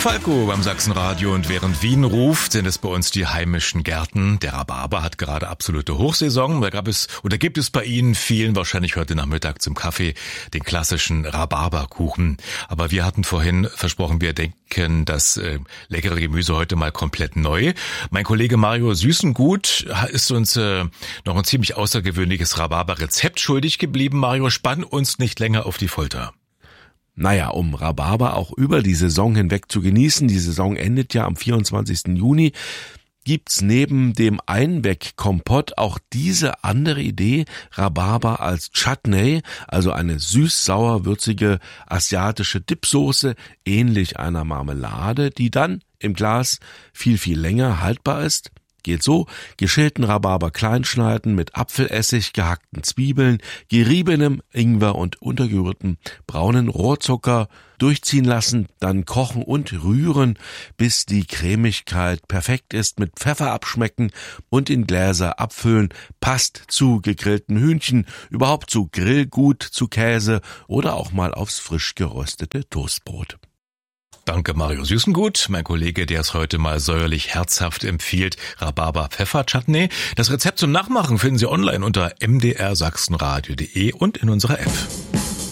Falco beim Sachsenradio, und während Wien ruft, sind es bei uns die heimischen Gärten. Der Rhabarber hat gerade absolute Hochsaison. Da gibt es bei Ihnen vielen wahrscheinlich heute Nachmittag zum Kaffee den klassischen Rhabarberkuchen. Aber wir hatten vorhin versprochen, wir denken das leckere Gemüse heute mal komplett neu. Mein Kollege Mario Süßengut ist uns noch ein ziemlich außergewöhnliches Rhabarber-Rezept schuldig geblieben. Mario, spann uns nicht länger auf die Folter. Naja, um Rhabarber auch über die Saison hinweg zu genießen, die Saison endet ja am 24. Juni, gibt's neben dem Einwegkompott auch diese andere Idee, Rhabarber als Chutney, also eine süß-sauer-würzige asiatische Dipsoße, ähnlich einer Marmelade, die dann im Glas viel, viel länger haltbar ist. Geht so: geschälten Rhabarber klein schneiden, mit Apfelessig, gehackten Zwiebeln, geriebenem Ingwer und untergerührtem braunen Rohrzucker durchziehen lassen, dann kochen und rühren, bis die Cremigkeit perfekt ist, mit Pfeffer abschmecken und in Gläser abfüllen. Passt zu gegrillten Hühnchen, überhaupt zu Grillgut, zu Käse oder auch mal aufs frisch geröstete Toastbrot. Danke, Mario Süßengut, mein Kollege, der es heute mal säuerlich herzhaft empfiehlt, Rhabarber-Pfeffer-Chutney. Das Rezept zum Nachmachen finden Sie online unter mdrsachsenradio.de und in unserer App.